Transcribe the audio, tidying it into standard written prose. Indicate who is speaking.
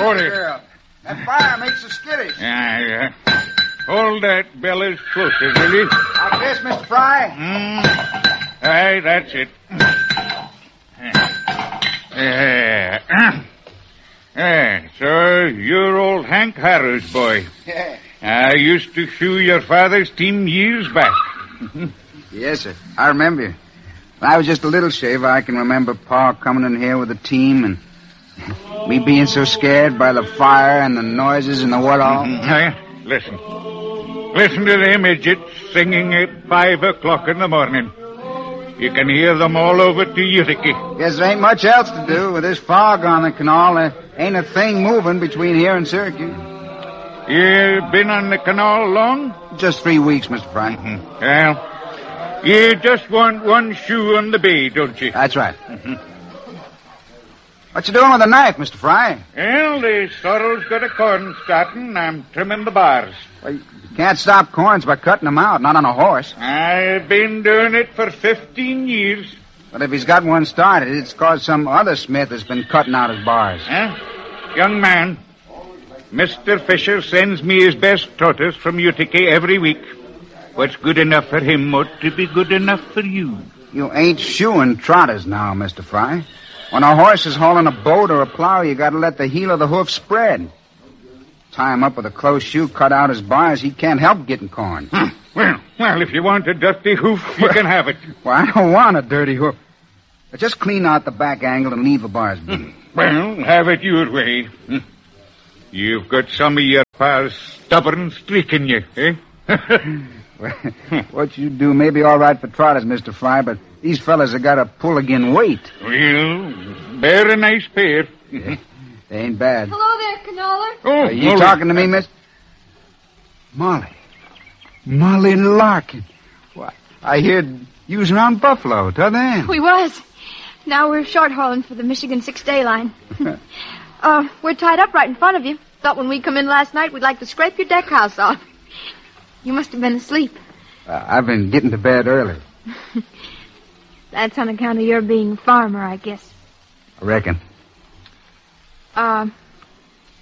Speaker 1: Shorty.
Speaker 2: Girl. That fire makes us skittish.
Speaker 1: Yeah. Hold that bellows closer, will you?
Speaker 2: Like this, Mr. Fry?
Speaker 1: Aye, that's it. So you're old Hank Harrow's boy.
Speaker 2: Yeah.
Speaker 1: I used to shoe your father's team years back.
Speaker 2: Yes, sir. I remember you. When I was just a little shaver, I can remember Pa coming in here with the team and me being so scared by the fire and the noises and the what all.
Speaker 1: Listen. Listen to them idiots singing at 5 o'clock in the morning. You can hear them all over to Utica.
Speaker 2: Guess there ain't much else to do. With this fog on the canal, there ain't a thing moving between here and Syracuse.
Speaker 1: You been on the canal long?
Speaker 2: Just 3 weeks, Mr. Fry.
Speaker 1: Well, you just want one shoe on the bay, don't you?
Speaker 2: That's right. What you doing with the knife, Mr. Fry?
Speaker 1: Well, the sorrel's got a corn starting. I'm trimming the bars.
Speaker 2: Well, you can't stop corns by cutting them out, not on a horse.
Speaker 1: I've been doing it for 15 years.
Speaker 2: But if he's got one started, it's because some other smith has been cutting out his bars.
Speaker 1: Huh? Young man, Mr. Fisher sends me his best trotters from Utica every week. What's good enough for him ought to be good enough for you.
Speaker 2: You ain't shoeing trotters now, Mr. Fry. When a horse is hauling a boat or a plow, you gotta let the heel of the hoof spread. Tie him up with a close shoe, cut out his bars, he can't help getting corn.
Speaker 1: Well, if you want a dirty hoof, you can have it.
Speaker 2: Well, I don't want a dirty hoof. But just clean out the back angle and leave the bars be.
Speaker 1: Well, have it your way. You've got some of your pa's stubborn streak in you, eh?
Speaker 2: Well, what you do may be all right for trotters, Mr. Fry, but these fellas have got to pull again weight.
Speaker 1: Well, they're a nice pair.
Speaker 2: They ain't bad.
Speaker 3: Hello there, Canola.
Speaker 1: Oh,
Speaker 2: Are you talking to me, miss? Molly. Molly Larkin. Why, I heard you was around Buffalo, till then.
Speaker 3: We was. Now we're short hauling for the Michigan 6-day line. We're tied up right in front of you. Thought when we come in last night we'd like to scrape your deck house off. You must have been asleep.
Speaker 2: I've been getting to bed early.
Speaker 3: That's on account of your being a farmer, I guess.
Speaker 2: I reckon.